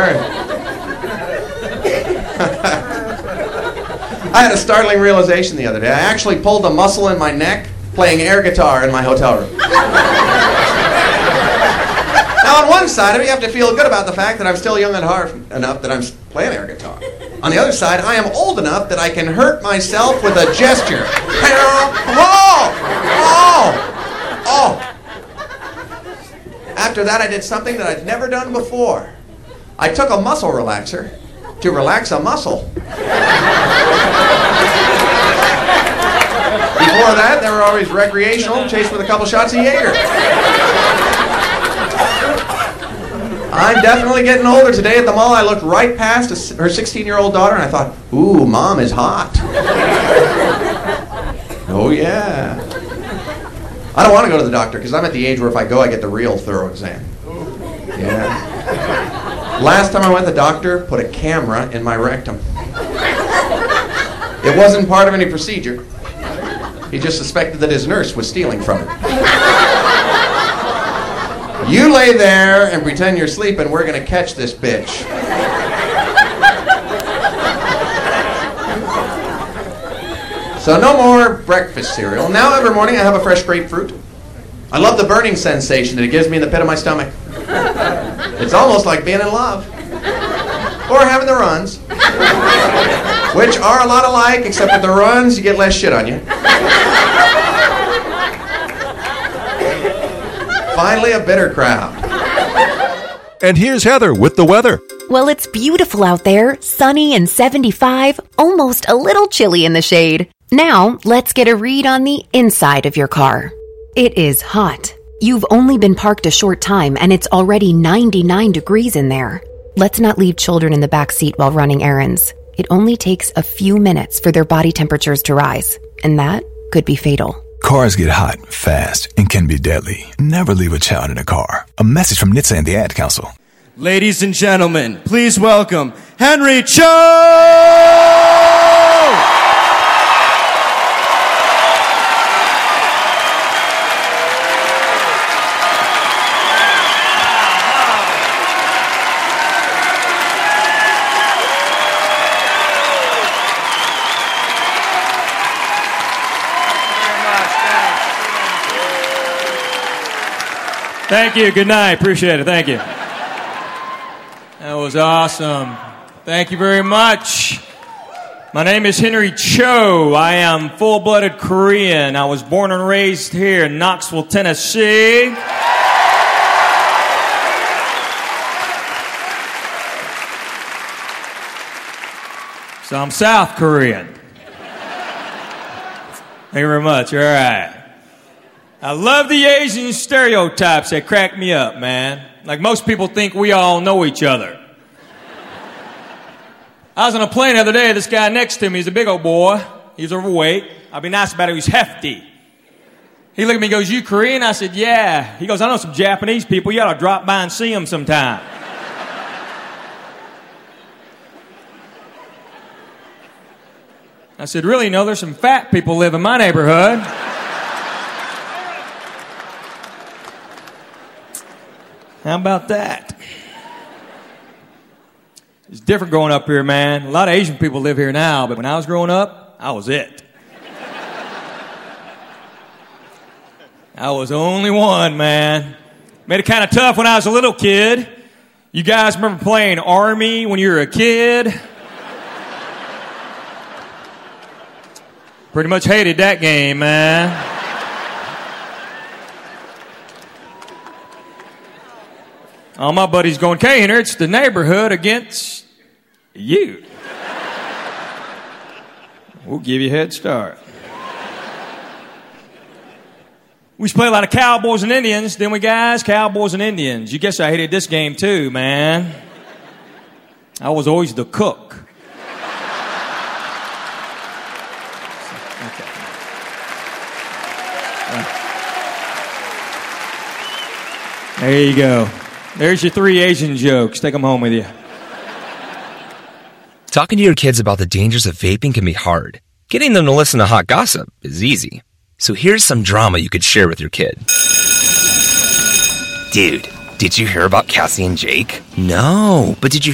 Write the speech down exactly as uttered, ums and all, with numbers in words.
I had a startling realization the other day. I actually pulled a muscle in my neck playing air guitar in my hotel room. Now, on one side of it, you have to feel good about the fact that I'm still young and hard enough that I'm playing air guitar. On the other side, I am old enough that I can hurt myself with a gesture. Oh! Oh! Oh! After that, I did something that I'd never done before. I took a muscle relaxer to relax a muscle. Before that, they were always recreational, chased with a couple shots of Jaeger. I'm definitely getting older. Today at the mall, I looked right past a, her sixteen-year-old daughter, and I thought, ooh, Mom is hot. Oh, yeah. I don't want to go to the doctor, because I'm at the age where if I go, I get the real thorough exam. Yeah. Last time I went to the doctor, put a camera in my rectum. It wasn't part of any procedure. He just suspected that his nurse was stealing from him. You lay there and pretend you're sleeping. We're going to catch this bitch. So no more breakfast cereal. Now every morning I have a fresh grapefruit. I love the burning sensation that it gives me in the pit of my stomach. It's almost like being in love. Or having the runs. Which are a lot alike, except with the runs, you get less shit on you. Finally, a bitter crowd. And here's Heather with the weather. Well, it's beautiful out there, sunny and seventy-five, almost a little chilly in the shade. Now, let's get a read on the inside of your car. It is hot. You've only been parked a short time and it's already ninety-nine degrees in there. Let's not leave children in the back seat while running errands. It only takes a few minutes for their body temperatures to rise, and that could be fatal. Cars get hot, fast, and can be deadly. Never leave a child in a car. A message from N H T S A and the Ad Council. Ladies and gentlemen, please welcome Henry Cho! Thank you. Good night. Appreciate it. Thank you. That was awesome. Thank you very much. My name is Henry Cho. I am full-blooded Korean. I was born and raised here in Knoxville, Tennessee. So I'm South Korean. Thank you very much. All right. I love the Asian stereotypes that crack me up, man. Like most people think we all know each other. I was on a plane the other day. This guy next to me, he's a big old boy. He's overweight. I'll be nice about it. He's hefty. He looked at me and goes, "You Korean?" I said, "Yeah." He goes, "I know some Japanese people. You ought to drop by and see them sometime." I said, "Really? No, there's some fat people live in my neighborhood." How about that? It's different growing up here, man. A lot of Asian people live here now, but when I was growing up, I was it. I was the only one, man. Made it kind of tough when I was a little kid. You guys remember playing Army when you were a kid? Pretty much hated that game, man. All my buddies going, "Okay, Henry, it's the neighborhood against you. We'll give you a head start." We used to play a lot of Cowboys and Indians, didn't we, guys? Cowboys and Indians. You guess I hated this game too, man. I was always the cook. Okay. There you go. There's your three Asian jokes. Take them home with you. Talking to your kids about the dangers of vaping can be hard. Getting them to listen to hot gossip is easy. So here's some drama you could share with your kid. Dude, did you hear about Cassie and Jake? No, but did you